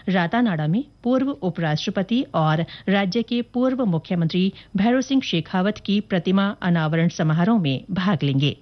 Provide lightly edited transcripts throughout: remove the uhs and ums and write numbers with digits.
रातानाडा में पूर्व उपराष्ट्रपति और राज्य के पूर्व मुख्यमंत्री भैरों सिंह शेखावत की प्रतिमा अनावरण समारोह में भाग लेंगे।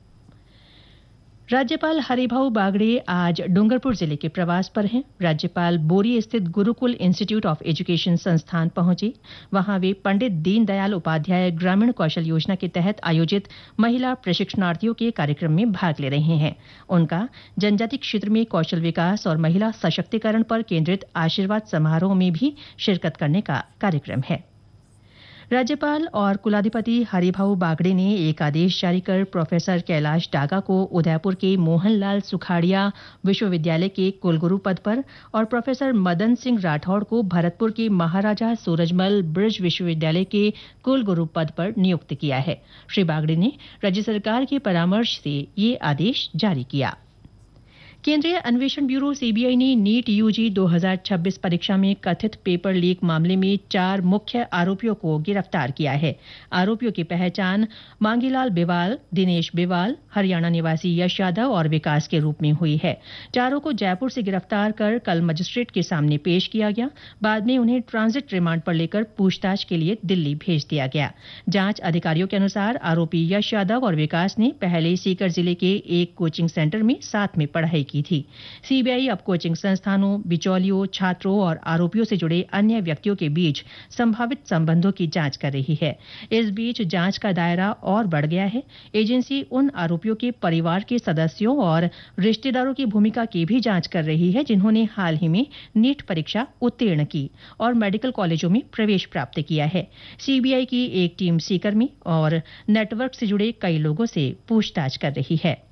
राज्यपाल हरिभाऊ बागड़े आज डूंगरपुर जिले के प्रवास पर हैं। राज्यपाल बोरी स्थित गुरुकुल इंस्टीट्यूट ऑफ एजुकेशन संस्थान पहुंचे। वहां वे पंडित दीनदयाल उपाध्याय ग्रामीण कौशल योजना के तहत आयोजित महिला प्रशिक्षणार्थियों के कार्यक्रम में भाग ले रहे हैं। उनका जनजाति क्षेत्र में कौशल विकास और महिला सशक्तिकरण पर केंद्रित आशीर्वाद समारोह में भी शिरकत करने का कार्यक्रम है। राज्यपाल और कुलाधिपति हरिभाऊ बागड़े ने एक आदेश जारी कर प्रोफेसर कैलाश डागा को उदयपुर के मोहनलाल सुखाड़िया विश्वविद्यालय के कुलगुरु पद पर और प्रोफेसर मदन सिंह राठौड़ को भरतपुर के महाराजा सूरजमल ब्रिज विश्वविद्यालय के कुलगुरु पद पर नियुक्त किया है। श्री बागड़े ने राज्य सरकार के परामर्श से ये आदेश जारी किया। केंद्रीय अन्वेषण ब्यूरो सीबीआई ने नीट यूजी 2026 परीक्षा में कथित पेपर लीक मामले में 4 मुख्य आरोपियों को गिरफ्तार किया है। आरोपियों की पहचान मांगीलाल बिवाल, दिनेश बिवाल, हरियाणा निवासी यश यादव और विकास के रूप में हुई है। चारों को जयपुर से गिरफ्तार कर कल मजिस्ट्रेट के सामने पेश किया गया। बाद में उन्हें ट्रांजिट रिमांड पर लेकर पूछताछ के लिए दिल्ली भेज दिया गया। जांच अधिकारियों के अनुसार आरोपी यश यादव और विकास ने पहले सीकर जिले के एक कोचिंग सेंटर में साथ में पढ़ाई की थी। सीबीआई अब कोचिंग संस्थानों, बिचौलियों, छात्रों और आरोपियों से जुड़े अन्य व्यक्तियों के बीच संभावित संबंधों की जांच कर रही है। इस बीच जांच का दायरा और बढ़ गया है। एजेंसी उन आरोपियों के परिवार के सदस्यों और रिश्तेदारों की भूमिका की भी जांच कर रही है जिन्होंने हाल ही में नीट परीक्षा उत्तीर्ण की और मेडिकल कॉलेजों में प्रवेश प्राप्त किया है। सीबीआई की एक टीम सीकर में और नेटवर्क से जुड़े कई लोगों से पूछताछ कर रही है।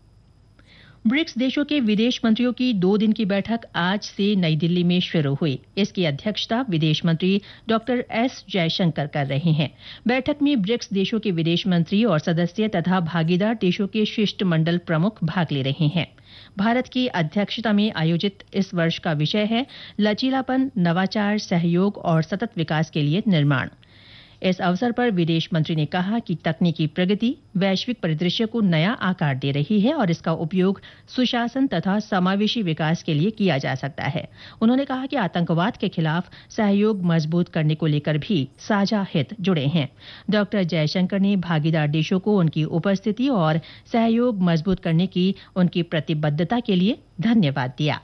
ब्रिक्स देशों के विदेश मंत्रियों की 2 दिन की बैठक आज से नई दिल्ली में शुरू हुई। इसकी अध्यक्षता विदेश मंत्री डॉक्टर एस जयशंकर कर रहे हैं। बैठक में ब्रिक्स देशों के विदेश मंत्री और सदस्य तथा भागीदार देशों के शिष्टमंडल प्रमुख भाग ले रहे हैं। भारत की अध्यक्षता में आयोजित इस वर्ष का विषय है लचीलापन, नवाचार, सहयोग और सतत विकास के लिए निर्माण। इस अवसर पर विदेश मंत्री ने कहा कि तकनीकी प्रगति वैश्विक परिदृश्य को नया आकार दे रही है और इसका उपयोग सुशासन तथा समावेशी विकास के लिए किया जा सकता है। उन्होंने कहा कि आतंकवाद के खिलाफ सहयोग मजबूत करने को लेकर भी साझा हित जुड़े हैं। डॉक्टर जयशंकर ने भागीदार देशों को उनकी उपस्थिति और सहयोग मजबूत करने की उनकी प्रतिबद्धता के लिए धन्यवाद दिया।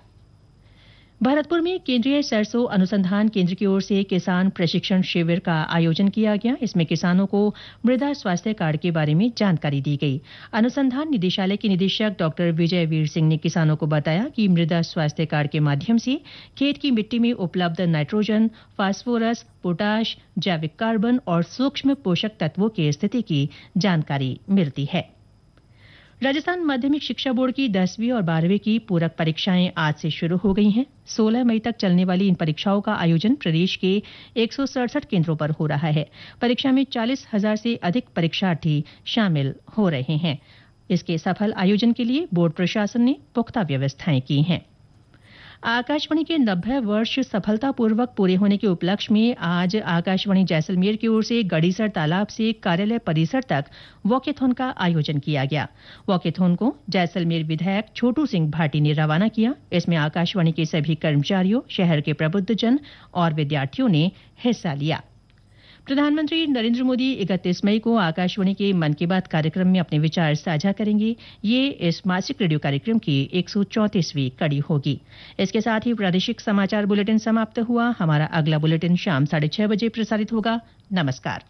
भरतपुर में केंद्रीय सरसों अनुसंधान केंद्र की ओर से किसान प्रशिक्षण शिविर का आयोजन किया गया। इसमें किसानों को मृदा स्वास्थ्य कार्ड के बारे में जानकारी दी गई। अनुसंधान निदेशालय के निदेशक डॉक्टर विजय वीर सिंह ने किसानों को बताया कि मृदा स्वास्थ्य कार्ड के माध्यम से खेत की मिट्टी में उपलब्ध नाइट्रोजन, फास्फोरस, पोटाश, जैविक कार्बन और सूक्ष्म पोषक तत्वों की स्थिति की जानकारी मिलती है। राजस्थान माध्यमिक शिक्षा बोर्ड की 10वीं और 12वीं की पूरक परीक्षाएं आज से शुरू हो गई हैं। 16 मई तक चलने वाली इन परीक्षाओं का आयोजन प्रदेश के 167 केंद्रों पर हो रहा है। परीक्षा में 40,000 से अधिक परीक्षार्थी शामिल हो रहे हैं। इसके सफल आयोजन के लिए बोर्ड प्रशासन ने पुख्ता व्यवस्थाएं की हैं। आकाशवाणी के 90 वर्ष सफलतापूर्वक पूरे होने के उपलक्ष्य में आज आकाशवाणी जैसलमेर की ओर से गड़ीसर तालाब से कार्यालय परिसर तक वॉकेथॉन का आयोजन किया गया। वॉकेथॉन को जैसलमेर विधायक छोटू सिंह भाटी ने रवाना किया। इसमें आकाशवाणी के सभी कर्मचारियों, शहर के प्रबुद्धजन और विद्यार्थियों ने हिस्सा लिया। प्रधानमंत्री नरेंद्र मोदी 31 मई को आकाशवाणी के मन की बात कार्यक्रम में अपने विचार साझा करेंगे। ये इस मासिक रेडियो कार्यक्रम की 134वीं कड़ी होगी। इसके साथ ही प्रादेशिक समाचार बुलेटिन समाप्त हुआ। हमारा अगला बुलेटिन शाम 6:30 बजे प्रसारित होगा। नमस्कार।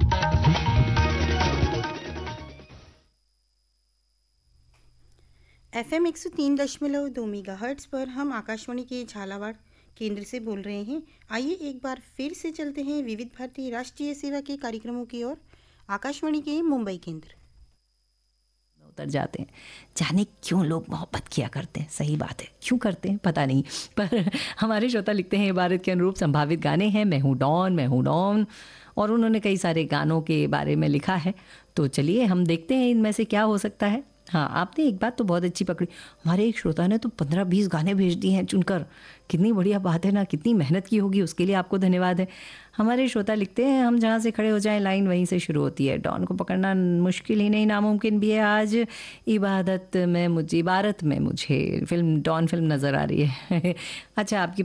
FM 103.2 मेगाहर्ट्ज पर हम आकाशवाणी के झालावाड़ केंद्र से बोल रहे हैं। आइए एक बार फिर से चलते हैं विविध भारती राष्ट्रीय सेवा के कार्यक्रमों की ओर। आकाशवाणी के मुंबई केंद्र उतर जाते हैं। जाने क्यों लोग मोहब्बत किया करते हैं। सही बात है, क्यों करते हैं पता नहीं, पर हमारे श्रोता लिखते हैं भारत के अनुरूप संभावित गाने हैं मैं हूँ डॉन, और उन्होंने कई सारे गानों के बारे में लिखा है। तो चलिए हम देखते हैं इनमें से क्या हो सकता है। हाँ, आपने एक बात तो बहुत अच्छी पकड़ी। हमारे एक श्रोता ने तो 15-20 गाने भेज दिए हैं चुनकर। कितनी बढ़िया बात है ना, कितनी मेहनत की होगी, उसके लिए आपको धन्यवाद है। हमारे श्रोता लिखते हैं हम जहाँ से खड़े हो जाएं लाइन वहीं से शुरू होती है। डॉन को पकड़ना मुश्किल ही नहीं नामुमकिन भी है। आज इबारत में मुझे फिल्म डॉन फिल्म नज़र आ रही है। अच्छा, आपकी